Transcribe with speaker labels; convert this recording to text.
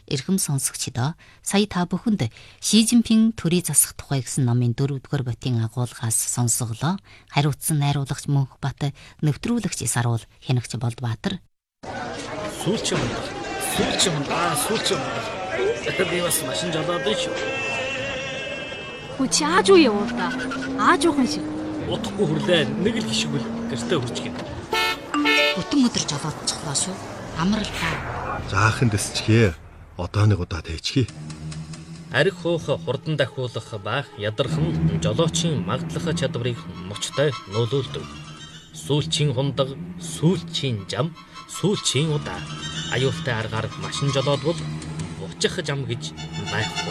Speaker 1: эрхэм сонсогчдоо сая та бүхэнд Ши Жинпин төрий засах тухай гэсэн номын 4-р ботын агуулгаас сонсголоо. Хариуцсан найруулагч Мөнхбат, нэвтрүүлэгч Саруул, хянагч Болдбаатар.
Speaker 2: Сүүлчийн би бас машин жолоод шүү.
Speaker 3: Чи ааж уу яваа да? Ааж уухан шиг.
Speaker 2: Утахгүй хүрлээ нэг л гişгүүл гэртээ хурж гин.
Speaker 1: Бүтэн өдөр жолоодчихлоо шүү. Амар л та.
Speaker 4: Жаахан дэсчгээ. Одоо нэг удаа тээчхий.
Speaker 2: Арх хуух хурдан дахиулах баах ядархан жолоочийн магдлах чадварыг ноцтой нөлөөлдөг. Сүүлчийн хундаг, сүүлчийн жам, сүүлчийн удаа. Аюултай аргаар машин жолоодвол бучих жам гэж байхгүй.